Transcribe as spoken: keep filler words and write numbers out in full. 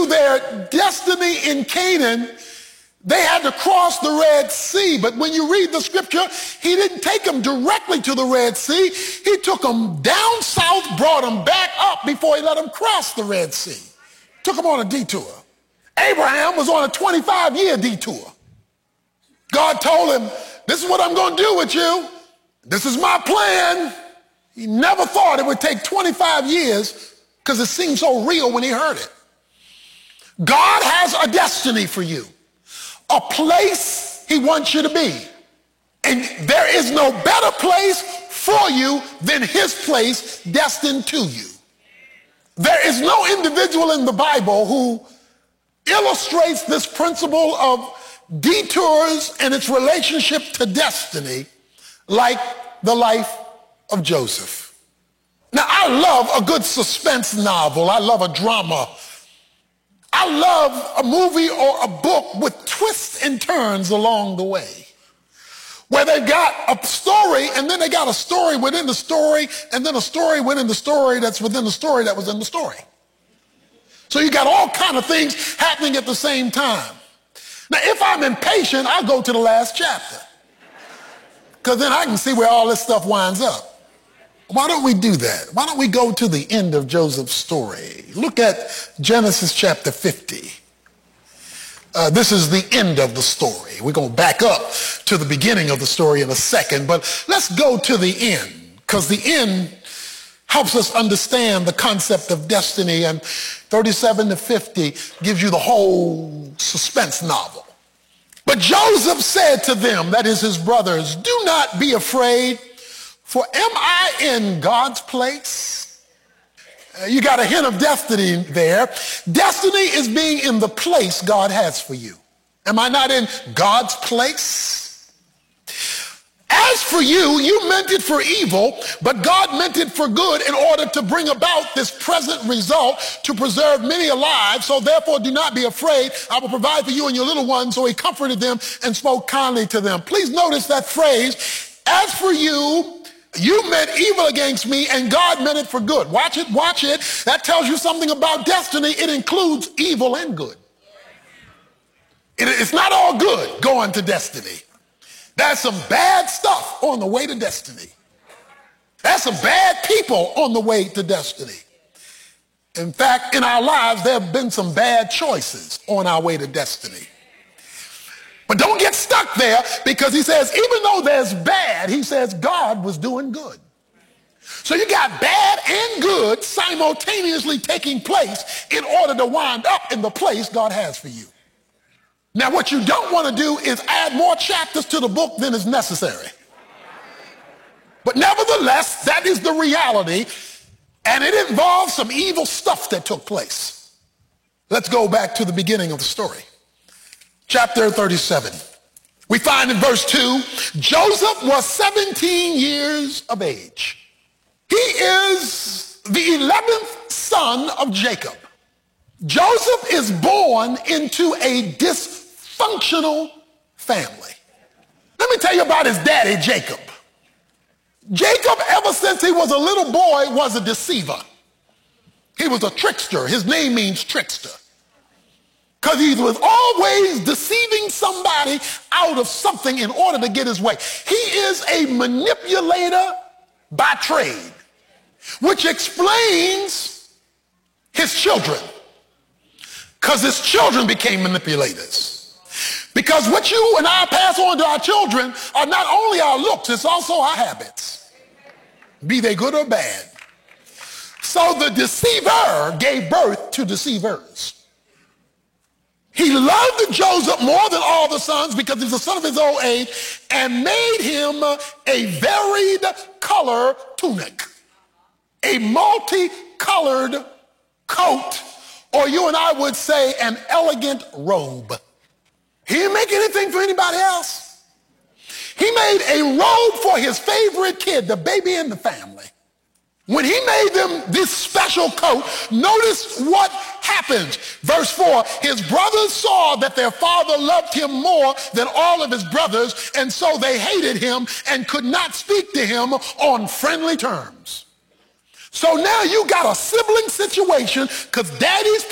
to their destiny in Canaan, they had to cross the Red Sea. But when you read the scripture, he didn't take them directly to the Red Sea. He took them down south, brought them back up before he let them cross the Red Sea. Took them on a detour. Abraham was on a twenty-five year detour. God told him, this is what I'm going to do with you. This is my plan. He never thought it would take twenty-five years because it seemed so real when he heard it. God has a destiny for you. A place he wants you to be. And there is no better place for you than his place destined to you. There is no individual in the Bible who illustrates this principle of detours and its relationship to destiny like the life of Joseph. Now, I love a good suspense novel. I love a drama. I love a movie or a book with twists and turns along the way, where they've got a story and then they got a story within the story and then a story within the story that's within the story that was in the story. So you got all kind of things happening at the same time. Now, if I'm impatient, I'll go to the last chapter, because then I can see where all this stuff winds up. Why don't we do that? Why don't we go to the end of Joseph's story? Look at Genesis chapter fifty. Uh, this is the end of the story. We're going to back up to the beginning of the story in a second, but let's go to the end, because the end helps us understand the concept of destiny, and thirty-seven to fifty gives you the whole suspense novel. But Joseph said to them, that is his brothers, do not be afraid, for am I in God's place? Uh, you got a hint of destiny there. Destiny is being in the place God has for you. Am I not in God's place? As for you, you meant it for evil, but God meant it for good in order to bring about this present result, to preserve many alive. So therefore do not be afraid. I will provide for you and your little ones. So he comforted them and spoke kindly to them. Please notice that phrase, as for you, you meant evil against me and God meant it for good. Watch it, watch it. That tells you something about destiny. It includes evil and good. It, it's not all good going to destiny. There's some bad stuff on the way to destiny. There's some bad people on the way to destiny. In fact, in our lives, there have been some bad choices on our way to destiny. But don't get stuck there, because he says, even though there's bad, he says God was doing good. So you got bad and good simultaneously taking place in order to wind up in the place God has for you. Now, what you don't want to do is add more chapters to the book than is necessary. But nevertheless, that is the reality, and it involves some evil stuff that took place. Let's go back to the beginning of the story. Chapter thirty-seven. We find in verse two, Joseph was seventeen years of age. He is the eleventh son of Jacob. Joseph is born into a dysfunctional family. Let me tell you about his daddy, Jacob. Jacob, ever since he was a little boy, was a deceiver. He was a trickster. His name means trickster, because he was always deceiving somebody out of something in order to get his way. He is a manipulator by trade, which explains his children, because his children became manipulators. Because what you and I pass on to our children are not only our looks, it's also our habits, be they good or bad. So the deceiver gave birth to deceivers. He loved Joseph more than all the sons because he's the son of his old age, and made him a varied color tunic, a multicolored coat, or you and I would say an elegant robe. He didn't make anything for anybody else. He made a robe for his favorite kid, the baby in the family. When he made them this special coat, notice what happened. Verse four, his brothers saw that their father loved him more than all of his brothers, and so they hated him and could not speak to him on friendly terms. So now you got a sibling situation, because daddy's